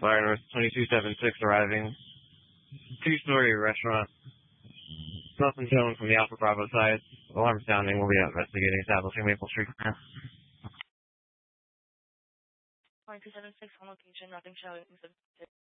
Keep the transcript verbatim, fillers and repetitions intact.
Fire North twenty-two seventy-six arriving. Two-story restaurant. Nothing shown from the Alpha Bravo side. Alarm sounding. We'll be out investigating establishing Maple Street. twenty-two seventy-six on location. Nothing showing.